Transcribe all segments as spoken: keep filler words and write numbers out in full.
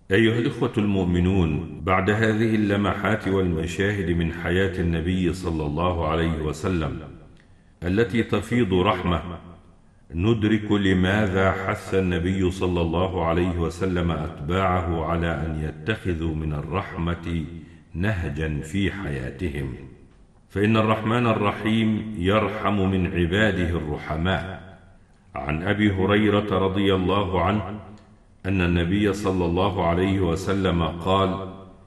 أيها الإخوة المؤمنون، بعد هذه اللمحات والمشاهد من حياة النبي صلى الله عليه وسلم التي تفيض رحمة، ندرك لماذا حث النبي صلى الله عليه وسلم أتباعه على أن يتخذوا من الرحمة نهجا في حياتهم. فإن الرحمن الرحيم يرحم من عباده الرحماء. عن أبي هريرة رضي الله عنه أن النبي صلى الله عليه وسلم قال: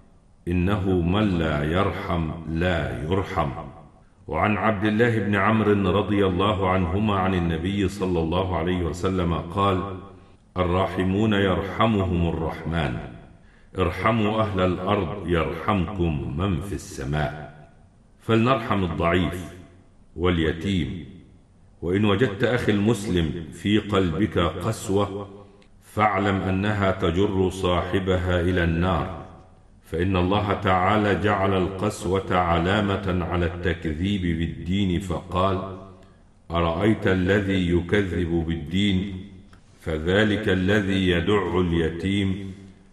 إنه من لا يرحم لا يرحم. وعن عبد الله بن عمرو رضي الله عنهما عن النبي صلى الله عليه وسلم قال: الراحمون يرحمهم الرحمن، ارحموا أهل الأرض يرحمكم من في السماء. فلنرحم الضعيف واليتيم. وإن وجدت أخي المسلم في قلبك قسوة فاعلم أنها تجر صاحبها إلى النار، فإن الله تعالى جعل القسوة علامة على التكذيب بالدين فقال: أرأيت الذي يكذب بالدين فذلك الذي يدع اليتيم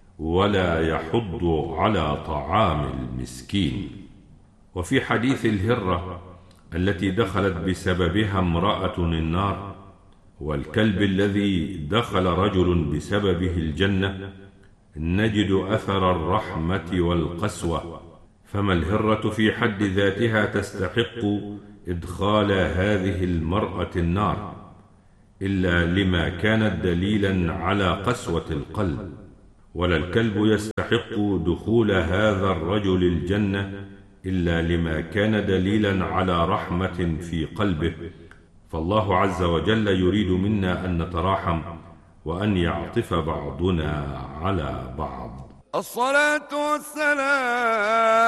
ولا يحض على طعام المسكين. وفي حديث الهرة التي دخلت بسببها امرأة النار، والكلب الذي دخل رجل بسببه الجنة، نجد أثر الرحمة والقسوة. فما الهرة في حد ذاتها تستحق إدخال هذه المرأة النار إلا لما كانت دليلا على قسوة القلب، ولا الكلب يستحق دخول هذا الرجل الجنة إلا لما كان دليلا على رحمة في قلبه. فالله عز وجل يريد منا أن نتراحم وأن يعطف بعضنا على بعض. الصلاة والسلام